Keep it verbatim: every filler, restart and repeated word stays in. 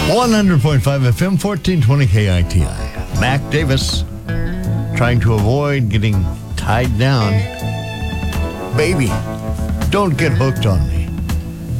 one hundred point five F M, fourteen twenty K I T I. Mac Davis, trying to avoid getting tied down. Baby, don't get hooked on me.